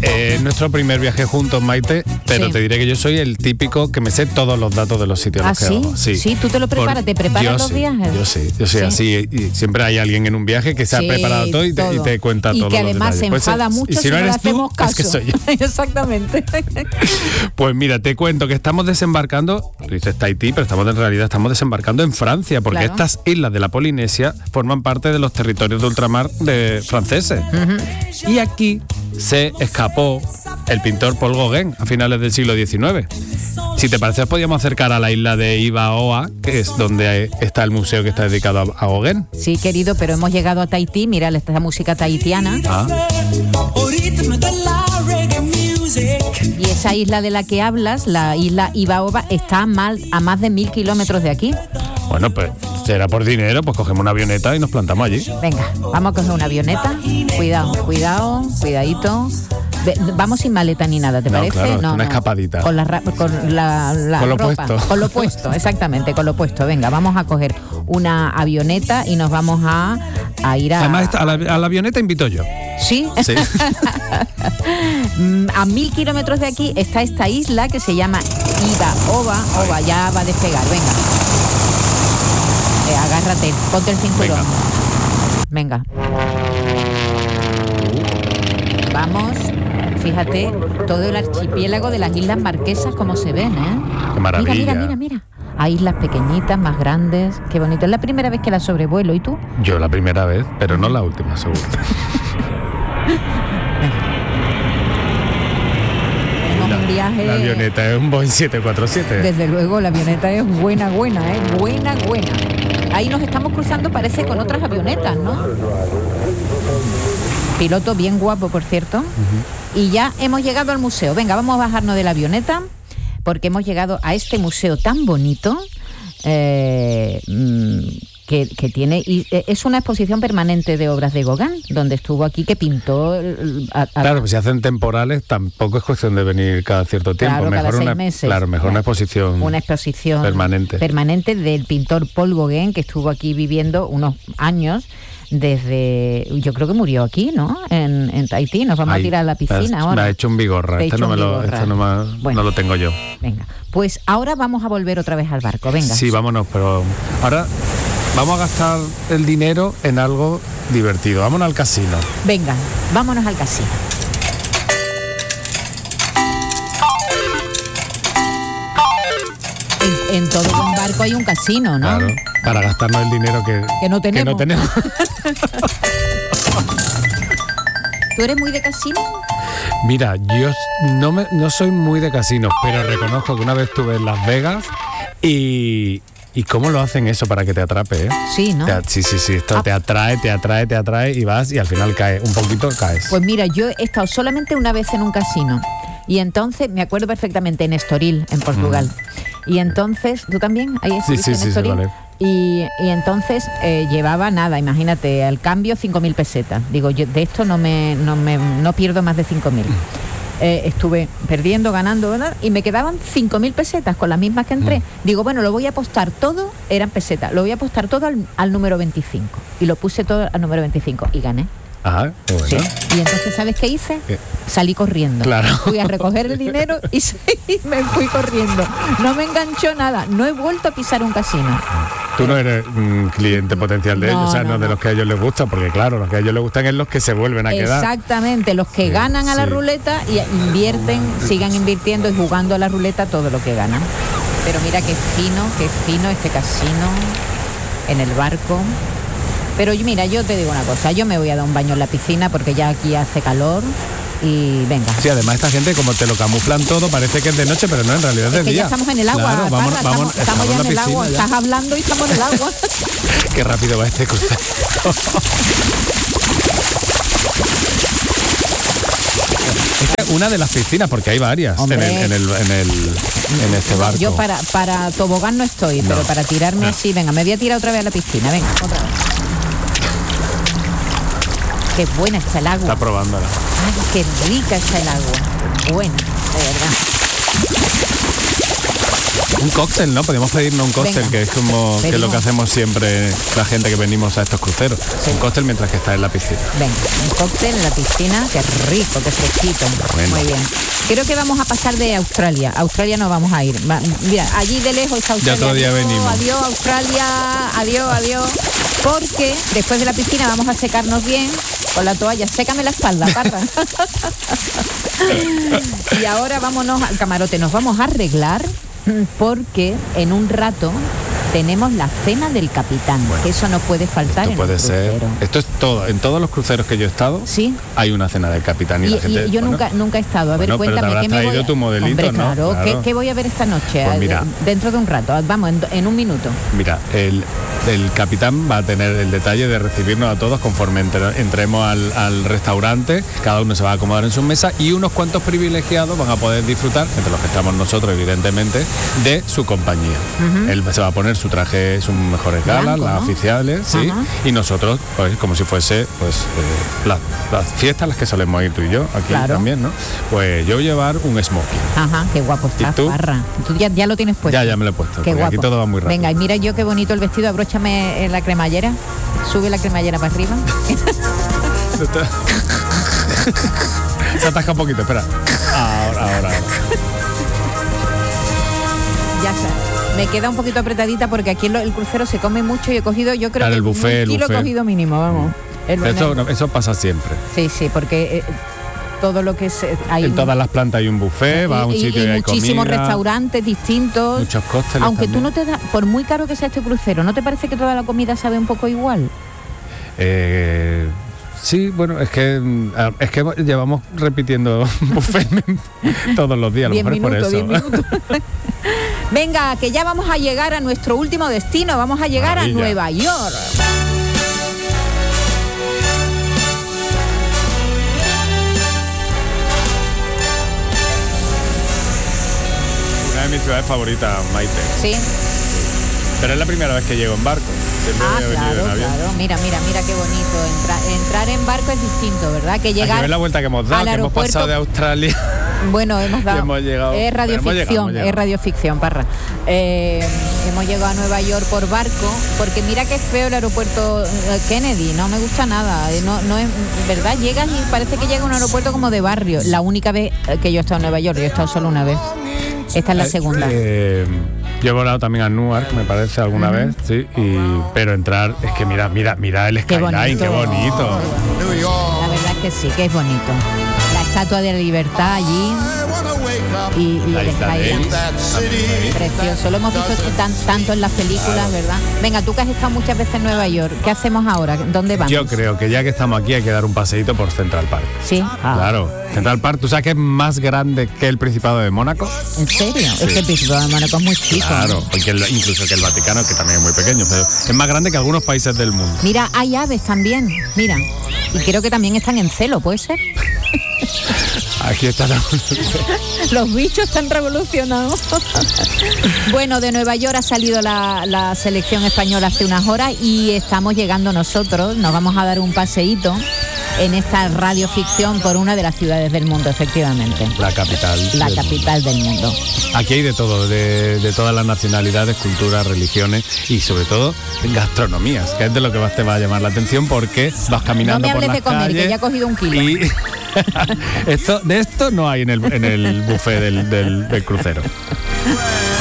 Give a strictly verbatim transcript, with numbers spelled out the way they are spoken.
eh, es nuestro primer viaje juntos, Maite, pero Sí. te diré que yo soy el típico que me sé todos los datos de los sitios a ¿Ah, los que sí? vamos. Sí, Sí, tú te lo preparas, Por- ¿te preparas yo los sí, viajes? Yo sí, yo soy Sí. así. Y siempre hay alguien en un viaje que se Sí, ha preparado todo y te, y te cuenta y todos que los además se detalles. enfada Pues, mucho y si no le eres hacemos tú, caso. es que soy yo. Exactamente. Pues mira, te cuento que estamos desembarcando, tú dices Tahití, pero estamos en realidad estamos desembarcando en Francia, porque Claro. estas islas de la Polinesia forman parte de los territorios de ultramar de franceses. Y aquí se escapó el pintor Paul Gauguin a finales del siglo diecinueve. Si te parece, os podíamos acercar a la isla de Ibaoa, que es donde está el museo que está dedicado a, a Gauguin. Sí, querido, pero hemos llegado a Tahití, mira esta música tahitiana. Ah, Y esa isla de la que hablas, la isla Ibaoa, está a más, a más de mil kilómetros de aquí. bueno, pues será por dinero, pues cogemos una avioneta y nos plantamos allí. Venga, vamos a coger una avioneta. Cuidado, cuidado, cuidadito. Ve- Vamos sin maleta ni nada, ¿te No, parece? claro, una escapadita. Con la, ra- con la, la Con lo ropa, puesto. Con lo puesto, exactamente, con lo puesto. Venga, vamos a coger una avioneta y nos vamos a, a ir a... Además, esta- a la, a la avioneta invito yo. ¿Sí? Sí. Mm, A mil kilómetros de aquí está esta isla que se llama Ibaoa. Oba, ya va a despegar, venga. Eh, agárrate, ponte el cinturón. Venga. Vamos, fíjate, todo el archipiélago de las Islas Marquesas como se ven, ¿eh? Qué maravilla. Mira, mira, mira, mira. Hay islas pequeñitas, más grandes, qué bonito. Es la primera vez que la sobrevuelo, ¿y tú? Yo la primera vez, pero no la última, seguro. Tenemos un viaje... La avioneta es un Boeing siete cuatro siete. Desde luego, la avioneta es buena, buena, ¿eh? Buena, buena. Ahí nos estamos cruzando, parece, con otras avionetas, ¿no? Piloto bien guapo, por cierto. Uh-huh. Y ya hemos llegado al museo. Venga, vamos a bajarnos de la avioneta, porque hemos llegado a este museo tan bonito, eh, que, que tiene... Y es una exposición permanente de obras de Gauguin, donde estuvo aquí, que pintó... A, a, claro, pues si hacen temporales, tampoco es cuestión de venir cada cierto tiempo. Claro, mejor cada seis una, meses. Claro, mejor Claro. una exposición. Una exposición permanente. permanente del pintor Paul Gauguin, que estuvo aquí viviendo unos años, desde, yo creo que murió aquí, ¿no? En, en Tahití. Nos vamos Ay, a tirar a la piscina me has, ahora. Me ha hecho un bigorra. Te he Este, hecho no, me un lo, bigorra. este no, me, Bueno. no lo tengo yo. Venga, pues ahora vamos a volver otra vez al barco, venga. Sí, vámonos, pero ahora vamos a gastar el dinero en algo divertido. Vámonos al casino. Venga, vámonos al casino. En, en todo buen barco hay un casino, ¿no? Claro, para gastarnos el dinero que, Que no tenemos. que no tenemos. ¿Tú eres muy de casino? Mira, yo no, me, no soy muy de casinos, pero reconozco que una vez estuve en Las Vegas y... ¿Y cómo lo hacen eso para que te atrape, eh? Sí, ¿no? Te, sí, sí, sí, esto Ah. te atrae, te atrae, te atrae y vas y al final caes, un poquito caes. Pues mira, yo he estado solamente una vez en un casino y entonces me acuerdo perfectamente en Estoril, en Portugal. Mm. Y entonces, ¿tú también? Ahí sí, estuviste sí, en sí, Estoril. sí, vale. Y, y entonces eh, llevaba nada, imagínate, al cambio cinco mil pesetas. Digo, yo de esto no me, no me no pierdo más de cinco mil. Eh, estuve perdiendo, ganando, ¿verdad? Y me quedaban cinco mil pesetas con las mismas que entré. Mm. Digo, bueno, lo voy a apostar todo, eran pesetas, lo voy a apostar todo al, al número veinticinco. Y lo puse todo al número veinticinco y gané. Ajá, qué bueno. Sí. Y entonces, ¿sabes qué hice? ¿Qué? Salí corriendo. Claro. Fui a recoger el dinero y, y me fui corriendo. No me enganchó nada. No he vuelto a pisar un casino. Tú no eres un cliente potencial de No, ellos, o sea, no, no, de no. los que a ellos les gusta, porque claro, los que a ellos les gustan es los que se vuelven a quedar. Exactamente, los que Sí, ganan a la sí. ruleta y invierten, sigan invirtiendo y jugando a la ruleta todo lo que ganan. Pero mira qué fino, qué fino este casino en el barco. Pero mira, yo te digo una cosa, yo me voy a dar un baño en la piscina porque ya aquí hace calor y venga. Sí, además esta gente, como te lo camuflan todo, parece que es de noche, pero no, en realidad es de Es que día. ya estamos en el agua, Claro, Parra, vamos, estamos, vamos, estamos ya en el la agua, piscina estás hablando y estamos en el agua. ya. Qué rápido va este crucero. Esta es una de las piscinas, porque hay varias en el, en, el, en, el, en este barco. Yo para, para tobogán no estoy, No. pero para tirarme No. así, venga, me voy a tirar otra vez a la piscina, venga, otra vez. Qué buena está el agua. Está probándola. Ay, qué rica está el agua. Buena, de verdad. Un cóctel, ¿no? Podríamos pedirnos un cóctel, Venga. que es como que es lo que hacemos siempre la gente que venimos a estos cruceros. Sí. Un cóctel mientras que está en la piscina. Venga, un cóctel en la piscina, qué rico, qué fresquito. Bueno. Muy bien. Creo que vamos a pasar de Australia. Australia no vamos a ir. Va- Mira, allí de lejos está Australia. Ya otro día adiós, venimos. Adiós, Australia. Adiós, adiós. Porque después de la piscina vamos a secarnos bien con la toalla. Sécame la espalda, parra. Y ahora vámonos al camarote. Nos vamos a arreglar porque en un rato tenemos la cena del capitán, que eso no puede faltar Esto en puede un ser. crucero. Esto es todo. En todos los cruceros que yo he estado, Sí. hay una cena del capitán y, Y, la gente. y yo bueno, nunca nunca he estado. A ver, bueno, pero te cuéntame, habrás ¿qué me voy traído a... tu modelito, Hombre, ¿no? claro, Claro. ¿qué, qué voy a ver esta noche? Pues mira. Dentro de un rato, vamos, en, en un minuto. Mira, el, el capitán va a tener el detalle de recibirnos a todos conforme entre- entremos al, al restaurante. Cada uno se va a acomodar en su mesa y unos cuantos privilegiados van a poder disfrutar, entre los que estamos nosotros, evidentemente, de su compañía. Él se va a poner su traje, sus mejores galas, Blanco, las ¿no? oficiales, sí, Ajá. y nosotros, pues, como si fuese, pues, eh, las, las fiestas a las que solemos ir tú y yo, aquí Claro. también, ¿no? Pues yo voy a llevar un smoking. Ajá, qué guapo estás, tú? Parra. Tú ya, ya lo tienes puesto. Ya, ya me lo he puesto, Qué porque guapo. aquí todo va muy rápido. Venga, y mira yo qué bonito el vestido. Abróchame en la cremallera. Sube la cremallera para arriba. Se atasca un poquito, espera. Ahora, ahora, ahora. Ya está. Me queda un poquito apretadita porque aquí en lo- el crucero se come mucho y he cogido, yo creo Claro, que el buffet, el un kilo he buffet. cogido mínimo, vamos. El- Eso, no, eso pasa siempre. Sí, sí, porque eh, todo lo que es, eh, hay En todas las plantas hay un buffet, va a un y- sitio y y hay muchísimos comida, restaurantes distintos. muchos cócteles Aunque tú también. no te das, por muy caro que sea este crucero, ¿no te parece que toda la comida sabe un poco igual? Eh, sí, bueno, es que mm, ah, es que llevamos repitiendo buffet todos los días, a lo Diez mejor es por minutos, eso. diez minutos. Venga, que ya vamos a llegar a nuestro último destino, vamos a llegar Maravilla. a Nueva York. Una de mis ciudades favoritas, Maite. Sí. Pero es la primera vez que llego en barco. Siempre Ah, había venido claro, en avión. claro. Mira, mira, mira qué bonito. Entra- entrar en barco es distinto, ¿verdad? Que Hay que llegar ver la vuelta que hemos dado, al que hemos aeropuerto- pasado de Australia. Bueno, hemos dado. Y hemos llegado- Es hemos llegado, radioficción, hemos llegado. es radioficción, Parra. Eh, hemos llegado a Nueva York por barco, porque mira que es feo el aeropuerto eh, Kennedy, no me gusta nada. eh, No, no es verdad, llegas y parece que llega a un aeropuerto como de barrio. La única vez eh, que yo he estado en Nueva York, yo he estado solo una vez. Esta es la Eh, segunda. eh, yo he volado también a Newark, me parece, alguna vez, sí. Y, pero entrar, es que mira, mira, mira el Qué skyline, qué bonito. bonito. La verdad es que sí, que es bonito. La Estatua de la Libertad allí y, y La el isla de skyline. Ellis. Precioso, lo hemos visto tan- tanto en las películas, ¿verdad? Venga, tú que has estado muchas veces en Nueva York, ¿qué hacemos ahora? ¿Dónde vamos? Yo creo que ya que estamos aquí hay que dar un paseíto por Central Park. Sí. Ah, Claro, Central Park, ¿tú sabes que es más grande que el Principado de Mónaco? ¿En serio? Es que el Principado de Mónaco es muy chico. Claro, y que el- incluso que el Vaticano, que también es muy pequeño, pero es más grande que algunos países del mundo. Mira, hay aves también, mira. Y creo que también están en celo, ¿puede ser? Aquí está la... Los bichos están revolucionados. Bueno, de Nueva York ha salido la, la selección española hace unas horas y estamos llegando nosotros. Nos vamos a dar un paseíto en esta radioficción por una de las ciudades del mundo, efectivamente. la capital. La del capital del mundo. mundo. Aquí hay de todo, de, de todas las nacionalidades, culturas, religiones y sobre todo gastronomías, que es de lo que más te va a llamar la atención porque vas caminando No me por hables las de comer, calles que ya he cogido un kilo. y esto, de esto no hay en el, en el buffet del, del, del crucero.